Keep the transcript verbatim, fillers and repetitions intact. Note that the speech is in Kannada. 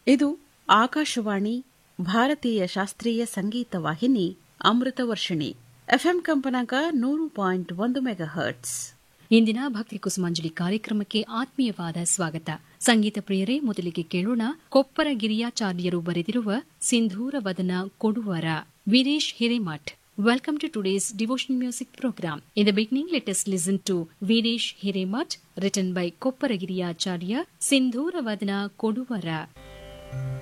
ಇದು ಆಕಾಶವಾಣಿ ಭಾರತೀಯ ಶಾಸ್ತ್ರೀಯ ಸಂಗೀತ ವಾಹಿನಿ ಅಮೃತ ವರ್ಷಿಣಿ ಎಫ್ಎಂ ಕಂಪನಾಂಕ ನೂರು ಪಾಯಿಂಟ್ ಒಂದು ಮೆಗಾ ಹರ್ಟ್ಸ್. ಇಂದಿನ ಭಕ್ತಿ ಕುಸುಮಾಂಜಲಿ ಕಾರ್ಯಕ್ರಮಕ್ಕೆ ಆತ್ಮೀಯವಾದ ಸ್ವಾಗತ. ಸಂಗೀತ ಪ್ರಿಯರೇ, ಮೊದಲಿಗೆ ಕೇಳೋಣ ಕೊಪ್ಪರ ಗಿರಿಯಾಚಾರ್ಯರು ಬರೆದಿರುವ ಸಿಂಧೂರ ವದನ ಕೊಡುವರ, Veeresh Hiremath. Welcome to today's devotional music program. In the beginning, let us listen to Veeresh Hiremath, written by Kopparagiriya Acharya, Sindhura Vadana Koduvara.